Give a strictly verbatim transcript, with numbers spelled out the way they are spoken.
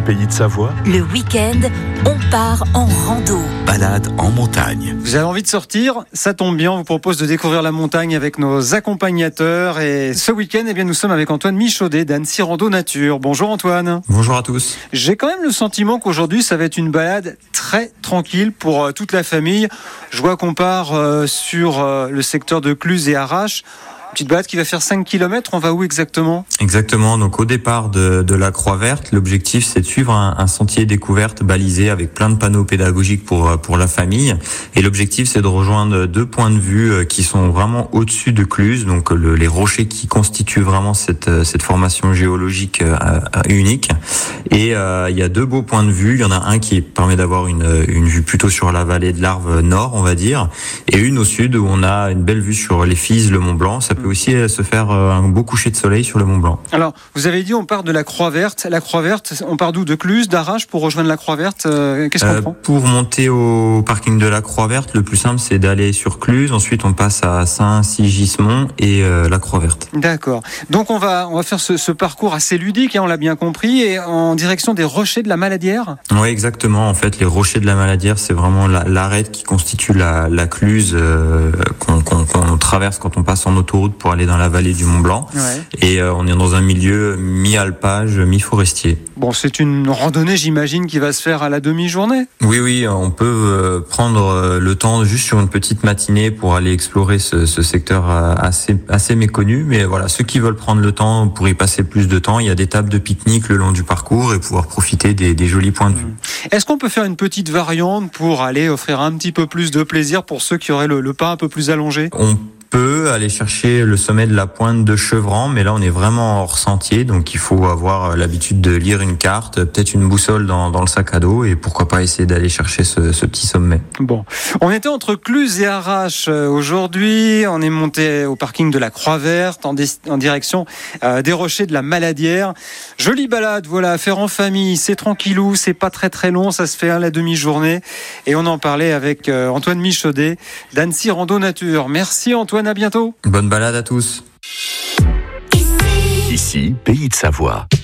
Pays de Savoie. Le week-end, on part en rando. Balade en montagne. Vous avez envie de sortir? Ça tombe bien, on vous propose de découvrir la montagne avec nos accompagnateurs. Et ce week-end, eh bien, nous sommes avec Antoine Michaudet d'Annecy Rando Nature. Bonjour Antoine. Bonjour à tous. J'ai quand même le sentiment qu'aujourd'hui, ça va être une balade très tranquille pour euh, toute la famille. Je vois qu'on part euh, sur euh, le secteur de Cluses et Arraches. Petite balade qui va faire cinq kilomètres, on va où exactement? Exactement, donc au départ de, de la Croix-Verte, l'objectif c'est de suivre un, un sentier découverte balisé avec plein de panneaux pédagogiques pour, pour la famille. Et l'objectif c'est de rejoindre deux points de vue qui sont vraiment au-dessus de Cluses, donc le, les rochers qui constituent vraiment cette, cette formation géologique euh, unique. Et euh, il y a deux beaux points de vue, il y en a un qui permet d'avoir une, une vue plutôt sur la vallée de l'Arve nord, on va dire, et une au sud où on a une belle vue sur les Fises, le Mont Blanc. Ça peut aussi se faire un beau coucher de soleil sur le Mont Blanc. Alors, vous avez dit on part de la Croix-Verte. La Croix-Verte, on part d'où? De Cluses, d'Arraches pour rejoindre la Croix-Verte. euh, Qu'est-ce qu'on euh, prend? Pour monter au parking de la Croix-Verte, le plus simple c'est d'aller sur Cluses. Ensuite, on passe à Saint-Sigismond et euh, la Croix-Verte. D'accord. Donc on va on va faire ce, ce parcours assez ludique, hein, on l'a bien compris, et en direction des rochers de la Maladière. Oui, exactement. En fait, les rochers de la Maladière, c'est vraiment la, l'arête qui constitue la, la Cluse euh, qu'on, qu'on, qu'on traverse quand on passe en autoroute pour aller dans la vallée du Mont Blanc. Ouais. Et euh, on est dans un milieu mi-alpage, mi-forestier. Bon, c'est une randonnée, j'imagine, qui va se faire à la demi-journée. Oui, oui, on peut euh, prendre euh, le temps juste sur une petite matinée pour aller explorer ce, ce secteur euh, assez, assez méconnu. Mais voilà, ceux qui veulent prendre le temps pour y passer plus de temps, il y a des tables de pique-nique le long du parcours et pouvoir profiter des, des jolis points de vue. Est-ce qu'on peut faire une petite variante pour aller offrir un petit peu plus de plaisir pour ceux qui auraient le, le pas un peu plus allongé? On peut aller chercher le sommet de la pointe de Chevran, mais là on est vraiment hors sentier, donc il faut avoir l'habitude de lire une carte, peut-être une boussole dans, dans le sac à dos, et pourquoi pas essayer d'aller chercher ce, ce petit sommet. Bon, on était entre Cluses et Arraches aujourd'hui, on est monté au parking de la Croix-Verte en, di- en direction euh, des rochers de la Maladière. Jolie balade, voilà, à faire en famille, c'est tranquillou, c'est pas très très long, ça se fait à la demi-journée, et on en parlait avec euh, Antoine Michaudet d'Annecy Rando Nature. Merci Antoine. À bientôt. Bonne balade à tous. Ici, Pays de Savoie.